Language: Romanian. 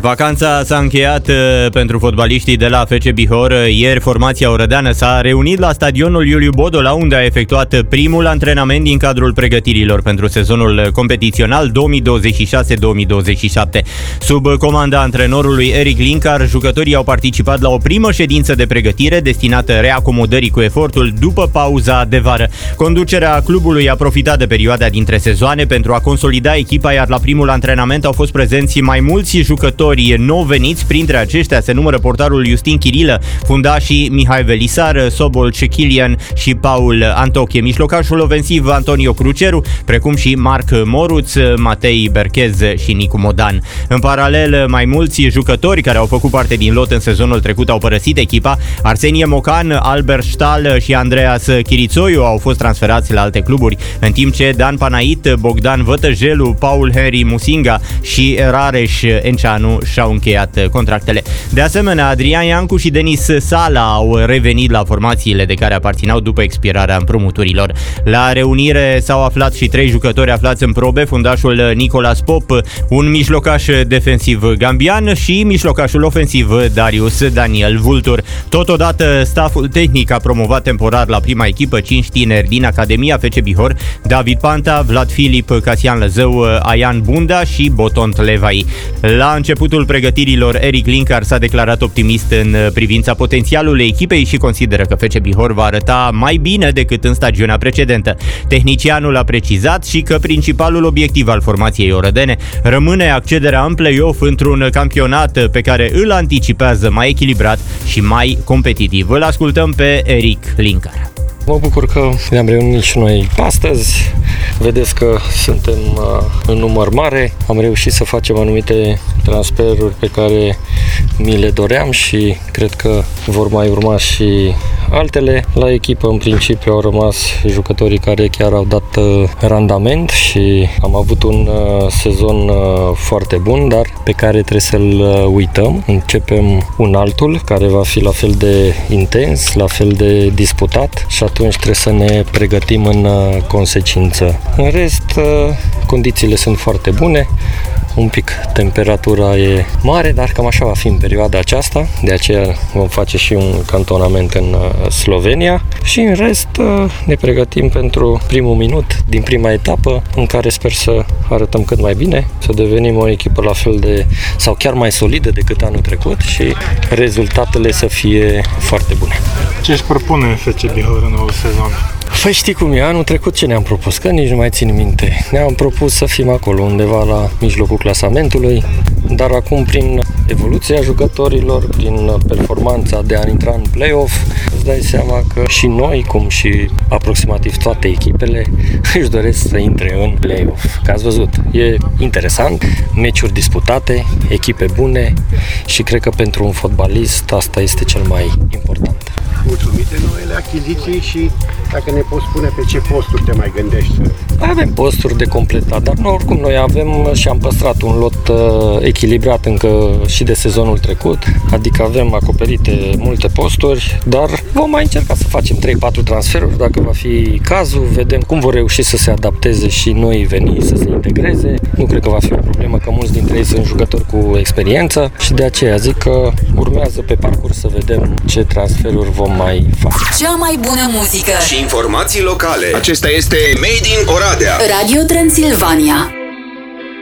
Vacanța s-a încheiat pentru fotbaliștii de la FC Bihor. Ieri formația orădeană s-a reunit la stadionul Iuliu Bodola, unde a efectuat primul antrenament din cadrul pregătirilor pentru sezonul competițional 2026-2027. Sub comanda antrenorului Eric Linkar, jucătorii au participat la o primă ședință de pregătire destinată reacomodării cu efortul după pauza de vară. Conducerea clubului a profitat de perioada dintre sezoane pentru a consolida echipa, iar la primul antrenament au fost prezenți mai mulți jucători nou veniți. Printre aceștia se numără portarul Justin Chirilă, fundașii Mihai Velisar, Sobol Cechilian și Paul Antoche, mijlocașul ofensiv Antonio Cruceru, precum și Marc Moruț, Matei Berchez și Nicu Modan. În paralel, mai mulți jucători care au făcut parte din lot în sezonul trecut au părăsit echipa. Arsenie Mocan, Albert Stahl și Andreas Chirițoiu au fost transferați la alte cluburi, în timp ce Dan Panait, Bogdan Vătăjelu, Paul Henry Musinga și Rareș Enceanu și-au încheiat contractele. De asemenea, Adrian Iancu și Denis Sala au revenit la formațiile de care aparțineau după expirarea împrumuturilor. La reunire s-au aflat și 3 jucători aflați în probe, fundașul Nicolas Pop, un mijlocaș defensiv gambian și mijlocașul ofensiv Darius Daniel Vultur. Totodată, stafful tehnic a promovat temporar la prima echipă 5 tineri din Academia FC Bihor: David Panta, Vlad Filip, Casian Lăzău, Aian Bunda și Botont Levai. La începutul pregătirilor, Eric Linkar s-a declarat optimist în privința potențialului echipei și consideră că FC Bihor va arăta mai bine decât în stagiunea precedentă. Tehnicianul a precizat și că principalul obiectiv al formației orădene rămâne accederea în play-off într-un campionat pe care îl anticipează mai echilibrat și mai competitiv. Îl ascultăm pe Eric Linkar. Mă bucur că ne-am reunit și noi astăzi. Vedeți că suntem în număr mare. Am reușit să facem anumite transferuri pe care mi le doream și cred că vor mai urma și altele. La echipă, în principiu, au rămas jucătorii care chiar au dat randament și am avut un sezon foarte bun, dar pe care trebuie să-l uităm. Începem un altul care va fi la fel de intens, la fel de disputat și atunci trebuie să ne pregătim în consecință. În rest, condițiile sunt foarte bune. Un pic temperatura e mare, dar cam așa va fi în perioada aceasta. De aceea vom face și un cantonament în Slovenia și în rest ne pregătim pentru primul minut din prima etapă, în care sper să arătăm cât mai bine, să devenim o echipă la fel de sau chiar mai solidă decât anul trecut și rezultatele să fie foarte bune. Ce își propune FC Bihor în nou sezon? Păi știi cum e, anul trecut ce ne-am propus? Că nici nu mai țin minte. Ne-am propus să fim acolo undeva la mijlocul clasamentului, dar acum prin evoluția jucătorilor, prin performanța de a intra în play-off, îți dai seama că și noi, cum și aproximativ toate echipele, își doresc să intre în play-off. Că ați văzut, e interesant, meciuri disputate, echipe bune și cred că pentru un fotbalist asta este cel mai important. Mulțumit de noile achiziții și dacă ne poți spune pe ce posturi te mai gândești? Avem posturi de completat, dar oricum noi avem și am păstrat un lot echilibrat încă și de sezonul trecut, adică avem acoperite multe posturi, dar vom mai încerca să facem 3-4 transferuri dacă va fi cazul, vedem cum vor reuși să se adapteze și noi veni să se integreze. Nu cred că va fi o problemă, că mulți dintre ei sunt jucători cu experiență și de aceea zic că urmează pe parcurs să vedem ce transferuri vom mai face. Cea mai bună muzică și informații locale. Acesta este Made in Oradea. Radio Transilvania.